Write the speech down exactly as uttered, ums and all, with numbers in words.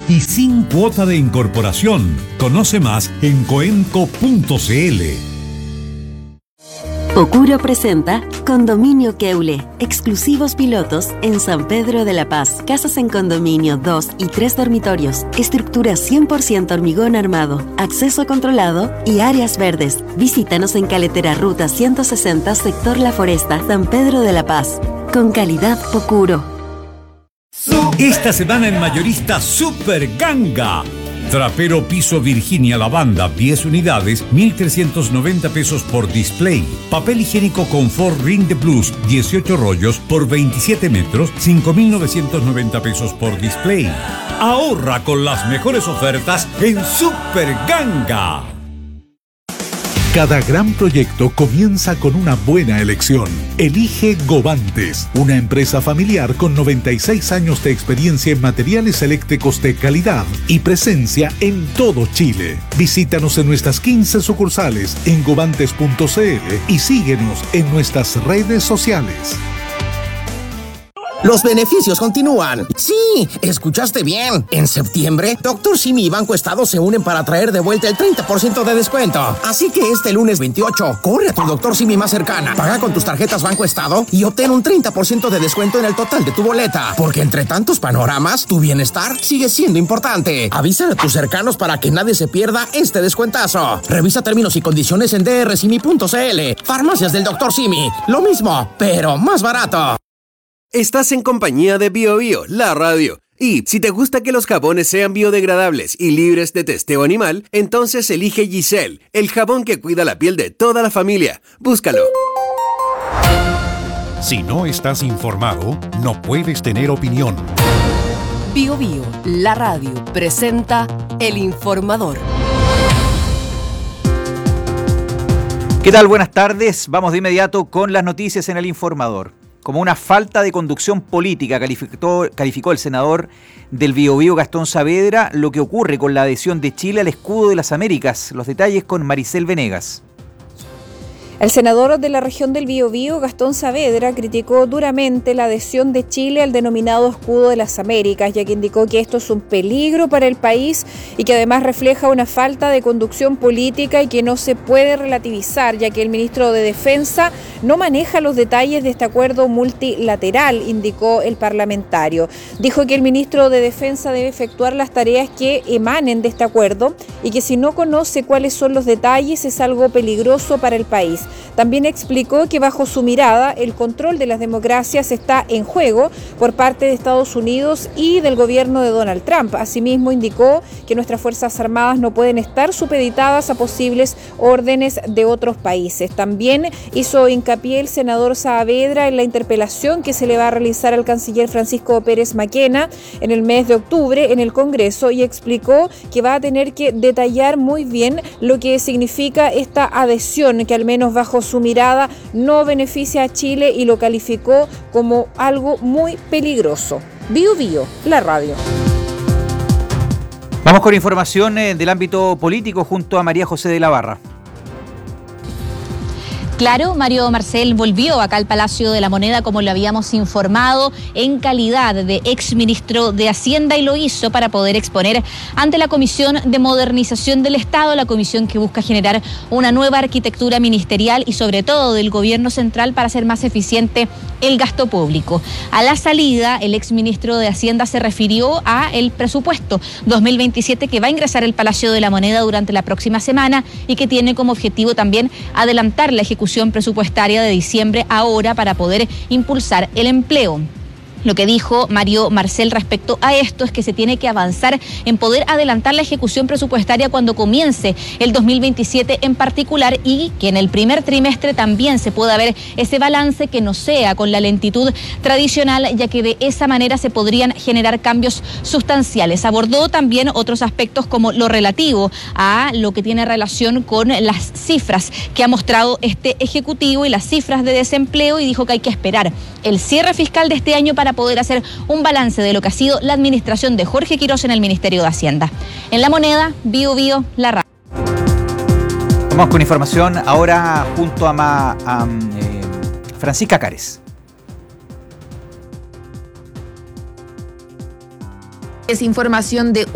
y sin cuota de incorporación. Conoce más en coenco punto cl. Pocuro presenta Condominio Keule, exclusivos pilotos en San Pedro de la Paz. Casas en condominio, dos y tres dormitorios, estructura cien por ciento hormigón armado, acceso controlado y áreas verdes. Visítanos en Caletera Ruta ciento sesenta, sector La Foresta, San Pedro de la Paz. Con calidad Pocuro. Esta semana en Mayorista Super Ganga. Trapero piso Virginia Lavanda, diez unidades, mil trescientos noventa pesos por display. Papel higiénico Confort Ring de Plus, dieciocho rollos por veintisiete metros, cinco mil novecientos noventa pesos por display. Ahorra con las mejores ofertas en Super Ganga. Cada gran proyecto comienza con una buena elección. Elige Govantes, una empresa familiar con noventa y seis años de experiencia en materiales eléctricos de calidad y presencia en todo Chile. Visítanos en nuestras quince sucursales en govantes punto cl y síguenos en nuestras redes sociales. Los beneficios continúan. Sí, escuchaste bien. En septiembre, Doctor Simi y Banco Estado se unen para traer de vuelta el treinta por ciento de descuento. Así que este lunes veintiocho, corre a tu Doctor Simi más cercana, paga con tus tarjetas Banco Estado y obtén un treinta por ciento de descuento en el total de tu boleta. Porque entre tantos panoramas, tu bienestar sigue siendo importante. Avisa a tus cercanos para que nadie se pierda este descuentazo. Revisa términos y condiciones en d r simi punto cl. Farmacias del Doctor Simi. Lo mismo, pero más barato. Estás en compañía de Bio Bio, la radio. Y si te gusta que los jabones sean biodegradables y libres de testeo animal, entonces elige Giselle, el jabón que cuida la piel de toda la familia. Búscalo. Si no estás informado, no puedes tener opinión. Bio Bio, la radio, presenta El Informador. ¿Qué tal? Buenas tardes. Vamos de inmediato con las noticias en El Informador. Como una falta de conducción política calificó, calificó el senador del Biobío Gastón Saavedra lo que ocurre con la adhesión de Chile al escudo de las Américas. Los detalles con Maricel Venegas. El senador de la región del Biobío, Gastón Saavedra, criticó duramente la adhesión de Chile al denominado escudo de las Américas, ya que indicó que esto es un peligro para el país y que además refleja una falta de conducción política y que no se puede relativizar, ya que el ministro de Defensa no maneja los detalles de este acuerdo multilateral, indicó el parlamentario. Dijo que el ministro de Defensa debe efectuar las tareas que emanen de este acuerdo y que si no conoce cuáles son los detalles es algo peligroso para el país. También explicó que bajo su mirada el control de las democracias está en juego por parte de Estados Unidos y del gobierno de Donald Trump. Asimismo indicó que nuestras Fuerzas Armadas no pueden estar supeditadas a posibles órdenes de otros países. También hizo hincapié el senador Saavedra en la interpelación que se le va a realizar al canciller Francisco Pérez Maquena en el mes de octubre en el Congreso y explicó que va a tener que detallar muy bien lo que significa esta adhesión que al menos bajo su mirada no beneficia a Chile y lo calificó como algo muy peligroso. Bio Bio, la radio. Vamos con información eh, del ámbito político junto a María José de la Barra. Claro, Mario Marcel volvió acá al Palacio de la Moneda, como lo habíamos informado, en calidad de exministro de Hacienda y lo hizo para poder exponer ante la Comisión de Modernización del Estado, la comisión que busca generar una nueva arquitectura ministerial y sobre todo del gobierno central para hacer más eficiente el gasto público. A la salida, el exministro de Hacienda se refirió a el presupuesto dos mil veintisiete que va a ingresar al Palacio de la Moneda durante la próxima semana y que tiene como objetivo también adelantar la ejecución presupuestaria de diciembre ahora para poder impulsar el empleo. Lo que dijo Mario Marcel respecto a esto es que se tiene que avanzar en poder adelantar la ejecución presupuestaria cuando comience el dos mil veintisiete en particular y que en el primer trimestre también se pueda ver ese balance que no sea con la lentitud tradicional, ya que de esa manera se podrían generar cambios sustanciales. Abordó también otros aspectos como lo relativo a lo que tiene relación con las cifras que ha mostrado este ejecutivo y las cifras de desempleo y dijo que hay que esperar el cierre fiscal de este año para poder hacer un balance de lo que ha sido la administración de Jorge Quirós en el Ministerio de Hacienda. En La Moneda, Bio Bio, la radio. Vamos con información ahora junto a, Ma, a eh, Francisca Cares. Es información de